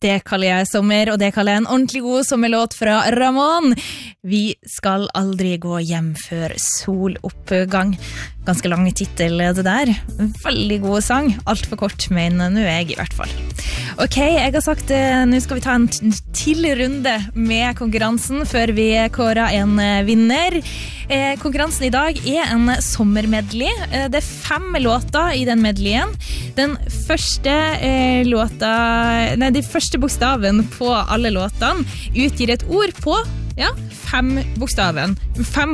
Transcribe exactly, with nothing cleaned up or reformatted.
Det kaller jeg sommer, og det kaller jeg en ordentlig god sommerlåt fra Ramón. Vi skal aldri gå hjem før soloppgang. Ganske lang titel det der. Veldig god sang. Alt for kort, mener nå jeg i hvert fall. Ok, jeg har sagt, nå skal vi ta en til runde med konkurransen før vi kårer en vinner. Eh, konkurransen i dag er en sommermedley. Eh, det er fem låter i den medleyen. Den første eh, låta, nei, de første bokstaven på alle låtene utgir et ord på, ja, fem bokstaven. Fem